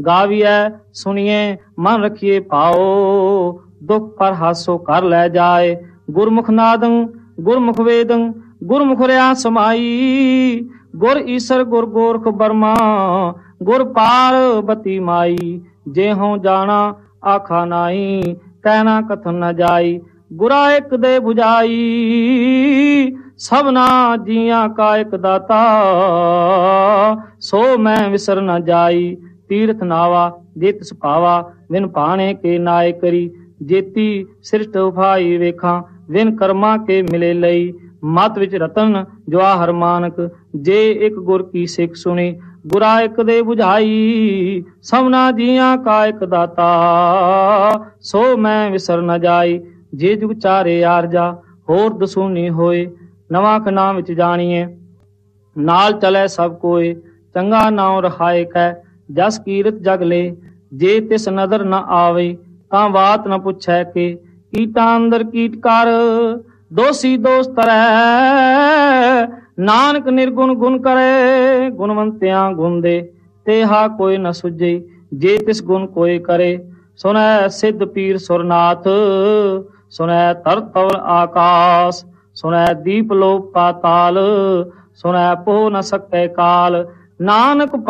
गाविए सुनिए मन रखिए पाओ, दुख पर हासो कर ले जाए। गुरमुख नादं गुरमुख वेदं गुरमुख रहा समाई, गुर ईसर गुर गोरख बर्मा गुर पार्वती माई। जे हों जाना आखा नाई, कहना कथन न जाई। गुरा एक दे बुझाई, सबना जिया का एक दाता, सो मैं विसर न जाई। तीर्थ नावा जे तिस पावा, विन पाने के नाय करी। जेती सृष्ट उभाई वेखा, विन कर्मा के मिले लई। मत विच रतन जवाहर मानक, जे एक गुर की सिख सुनी। गुरा एक दे बुझाई, सबना जिया का एक दाता, सो मैं विसर न जाई। जे जुग चारे आरजा, होर दसूनी होए। नवा खना विच जानिए, नाल चले सब कोए। चंगा नाम रखाए कै, जस कीरत जग ले। जे तिस नदर न आवे, तां बात न पुछै के। कीटा अंदर कीट कर, दोषी दोष तरै। नानक निर्गुण गुण करे, गुणवंतियां गुण दे। तेहा कोई न सुझे, जे तिस गुण कोई करे। सुनै सिद्ध पीर सुरनाथ, सुनै तर तवल आकाश। सुनै दीप लोक पाताल, सुनै पोह न सकै काल। नानक